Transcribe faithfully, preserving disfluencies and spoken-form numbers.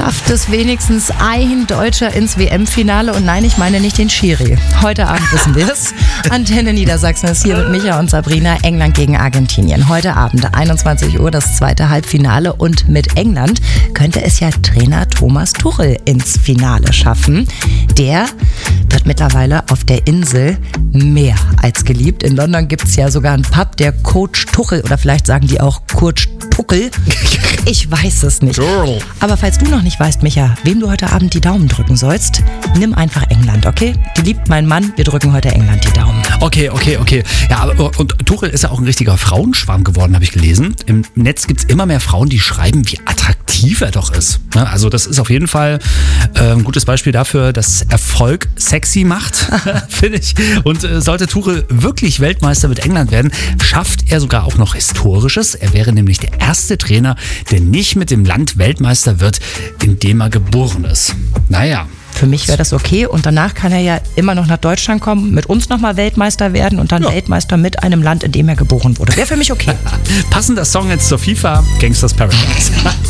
Schafft es wenigstens ein Deutscher ins W M-Finale? Und nein, ich meine nicht den Schiri. Heute Abend wissen wir es. Antenne Niedersachsen ist hier mit Micha und Sabrina. England gegen Argentinien. Heute Abend, einundzwanzig Uhr, das zweite Halbfinale. Und mit England könnte es ja Trainer Thomas Tuchel ins Finale schaffen. Der wird mittlerweile auf der Insel mehr als geliebt. In London gibt es ja sogar einen Pub, der Coach Tuchel, oder vielleicht sagen die auch Coach Tuchel. Ich weiß es nicht. Aber falls du noch nicht weißt, Micha, wem du heute Abend die Daumen drücken sollst, nimm einfach England, okay? Die liebt mein Mann, wir drücken heute England die Daumen. Okay, okay, okay. Ja, aber, und Tuchel ist ja auch ein richtiger Frauenschwarm geworden, habe ich gelesen. Im Netz gibt es immer mehr Frauen, die schreiben, wie attraktiv er doch ist. Also das ist auf jeden Fall äh, ein gutes Beispiel dafür, dass Erfolg sexy macht, finde ich. Und äh, sollte Tuchel wirklich Weltmeister mit England werden, schafft er sogar auch noch Historisches. Er wäre nämlich der erste Trainer, der nicht mit dem Land Weltmeister wird, in dem er geboren ist. Naja. Für mich wäre das okay und danach kann er ja immer noch nach Deutschland kommen, mit uns nochmal Weltmeister werden und dann ja. Weltmeister mit einem Land, in dem er geboren wurde. Wäre für mich okay. Passender Song jetzt zur FIFA, Gangsters Paradise.